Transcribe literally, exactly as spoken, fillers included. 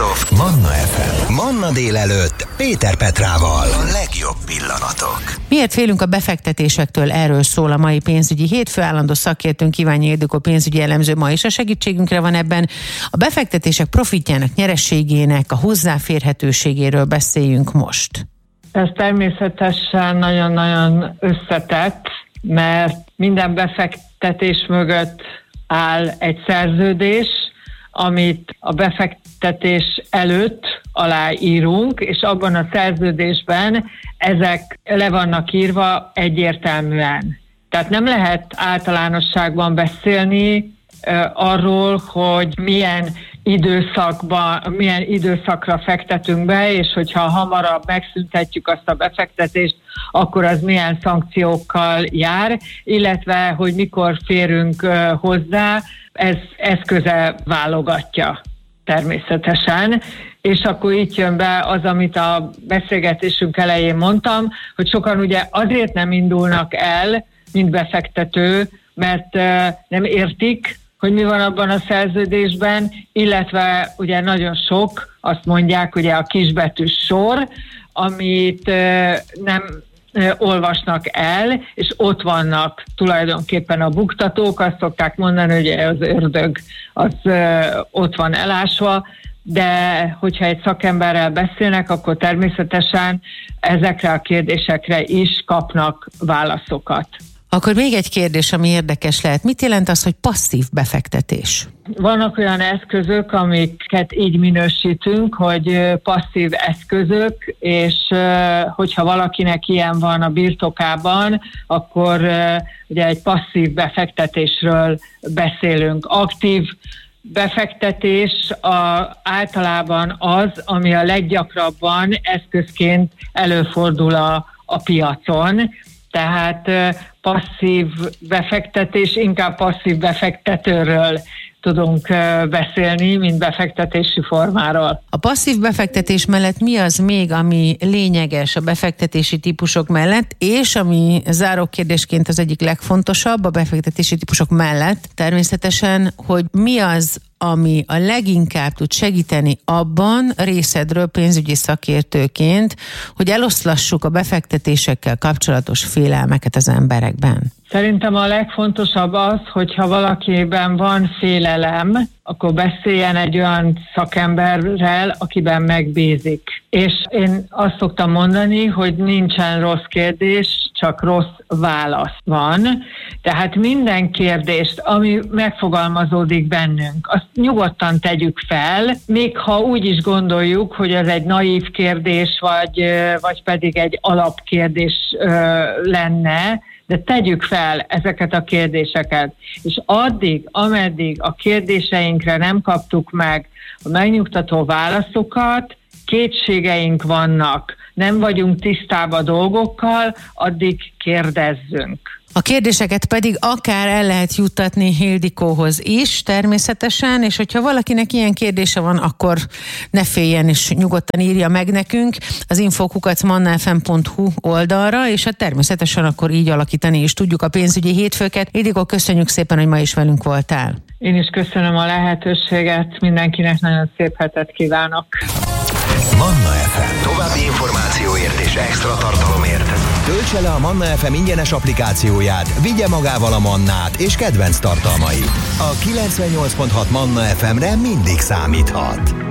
of Manna ef em. Manna délelőtt Péter Petrával. A legjobb pillanatok. Miért félünk a befektetésektől? Erről szól a mai pénzügyi hétfő. Állandó szakértőnk Iványi Ildikó pénzügyi elemző ma is a segítségünkre van ebben. A befektetések profitjának, nyereségének, a hozzáférhetőségéről beszéljünk most. Ez természetesen nagyon-nagyon összetett, mert minden befektetés mögött áll egy szerződés, amit a befektetés előtt aláírunk, és abban a szerződésben ezek le vannak írva egyértelműen. Tehát nem lehet általánosságban beszélni uh, arról, hogy milyen időszakban, milyen időszakra fektetünk be, és hogyha hamarabb megszüntetjük azt a befektetést, akkor az milyen szankciókkal jár, illetve hogy mikor férünk uh, hozzá, ez eszköze válogatja természetesen. És akkor itt jön be az, amit a beszélgetésünk elején mondtam, hogy sokan ugye azért nem indulnak el, mint befektető, mert uh, nem értik, hogy mi van abban a szerződésben, illetve ugye nagyon sok, azt mondják, ugye a kisbetűs sor, amit uh, nem uh, olvasnak el, és ott vannak tulajdonképpen a buktatók, azt szokták mondani, hogy az ördög az uh, ott van elásva, de hogyha egy szakemberrel beszélnek, akkor természetesen ezekre a kérdésekre is kapnak válaszokat. Akkor még egy kérdés, ami érdekes lehet. Mit jelent az, hogy passzív befektetés? Vannak olyan eszközök, amiket így minősítünk, hogy passzív eszközök, és hogyha valakinek ilyen van a birtokában, akkor ugye egy passzív befektetésről beszélünk. Aktív befektetés a, általában az, ami a leggyakrabban eszközként előfordul a, a piacon. Tehát passzív befektetés, inkább passzív befektetőről tudunk beszélni, mint befektetési formáról. A passzív befektetés mellett mi az még, ami lényeges a befektetési típusok mellett, és ami zárókérdésként az egyik legfontosabb a befektetési típusok mellett természetesen, hogy mi az, ami a leginkább tud segíteni abban részedről pénzügyi szakértőként, hogy eloszlassuk a befektetésekkel kapcsolatos félelmeket az emberekben? Szerintem a legfontosabb az, hogyha valakiben van félelem, akkor beszéljen egy olyan szakemberrel, akiben megbízik. És én azt szoktam mondani, hogy nincsen rossz kérdés, csak rossz válasz van. Tehát minden kérdést, ami megfogalmazódik bennünk, azt nyugodtan tegyük fel, még ha úgy is gondoljuk, hogy ez egy naív kérdés, vagy, vagy pedig egy alapkérdés lenne, de tegyük fel ezeket a kérdéseket. És addig, ameddig a kérdéseinkre nem kaptuk meg a megnyugtató válaszokat, kétségeink vannak, nem vagyunk tisztában a dolgokkal, addig kérdezzünk. A kérdéseket pedig akár el lehet juttatni Ildikóhoz is természetesen, és hogyha valakinek ilyen kérdése van, akkor ne féljen és nyugodtan írja meg nekünk az info kukac manna f m pont h u oldalra, és hát természetesen akkor így alakítani is tudjuk a pénzügyi hétfőket. Ildikó, köszönjük szépen, hogy ma is velünk voltál. Én is köszönöm a lehetőséget, mindenkinek nagyon szép hetet kívánok. Manna ef em. További információért és extra tartalomért töltse le a Manna ef em ingyenes applikációját, vigye magával a Mannát és kedvenc tartalmait. A kilencvennyolc pont hat Manna ef emre mindig számíthat.